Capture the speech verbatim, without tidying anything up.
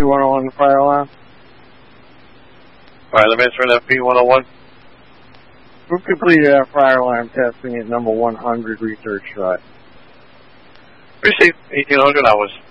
one oh one fire alarm. All right, let me answer F P one oh one. We've completed our fire alarm testing at number one hundred research site. Received eighteen hundred hours.